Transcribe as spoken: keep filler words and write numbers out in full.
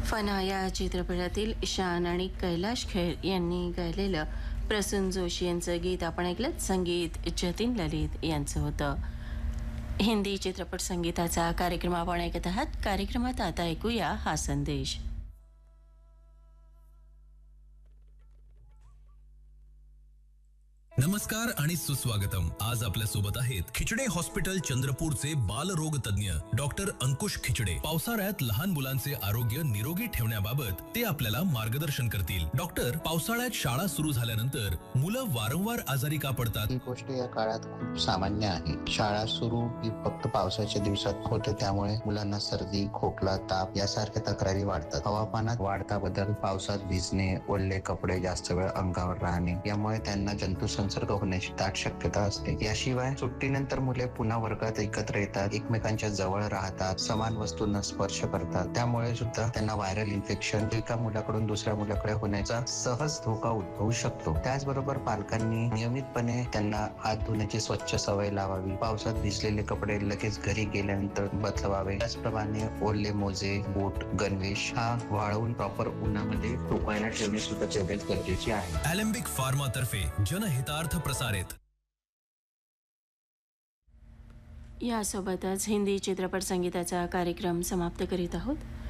फना या चित्रपटातील शान आणि कैलाश खेर यांनी गायलेलं प्रसून जोशी यांचं गीत आपण ऐकलं. संगीत जतीन ललित यांचं होतं. हिंदी चित्रपट संगीताचा कार्यक्रम आपण ऐकत आहात. कार्यक्रमात आता ऐकूया हा संदेश. नमस्कार आणि सुस्वागतम. आज आपल्या सोबत आहेत खिचडे हॉस्पिटल चंद्रपूरचे बालरोग तज्ञ डॉक्टर अंकुश खिचडे. पावसाळ्यात लहान मुलांचे आरोग्य निरोगी ठेवण्याबाबत ते आपल्याला मार्गदर्शन करतील. डॉक्टर, पावसाळ्यात शाळा सुरू झाल्यानंतर मुलं वारंवार आजारी का पडतात? ही गोष्ट या काळात खूप सामान्य आहे. शाळा सुरू ही फक्त पावसाच्या दिवसात होते, त्यामुळे मुलांना सर्दी, खोकला, ताप यासारख्या तक्रारी वाढतात. हवामानात वाढता बदल, पावसात भिजणे, ओले कपडे जास्त वेळ अंगावर राहणे यामुळे त्यांना जंतू संसर्ग होण्याची दाट शक्यता असते. याशिवाय सुट्टीनंतर मुले पुन्हा वर्गात एकत्र येतात, एकमेकांच्या जवळ राहतात, समान वस्तूंना स्पर्श करतात. त्यामुळे सुद्धा त्यांना व्हायरल इन्फेक्शन एका मुलाकडून दुसऱ्या मुलाकडे होण्याचा सहज धोका उद्भवू शकतो. त्याचबरोबर पालकांनी नियमितपणे त्यांना हात धुण्याची स्वच्छ सवय लावावी. पावसात भिजलेले कपडे लगेच घरी गेल्यानंतर बदलवावे. त्याचप्रमाणे ओले मोजे, बूट, गणवेश हा वाळवून प्रॉपर उन्हामध्ये सुकवायला ठेवणे सुद्धा तेवढेच गरजेचे आहे. अॅलेम्बिक फार्मा तर्फे जनहितार्थ प्रसारित. यासोबतच हिंदी चित्रपट संगीताचा कार्यक्रम समाप्त करीत आहोत.